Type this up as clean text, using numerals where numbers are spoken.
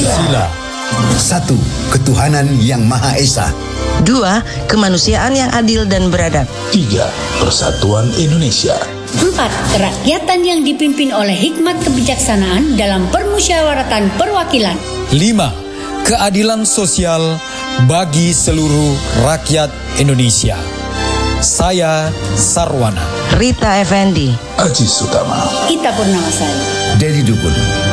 Pancasila. 1. Ketuhanan yang Maha Esa. 2. Kemanusiaan yang adil dan beradab. 3. Persatuan Indonesia. 4. Kerakyatan yang dipimpin oleh hikmat kebijaksanaan dalam permusyawaratan perwakilan. 5. Keadilan sosial bagi seluruh rakyat Indonesia. Saya Sarwana. Rita Effendi. Aji Sutama. Ita Purnamasari. Dedi Dukun.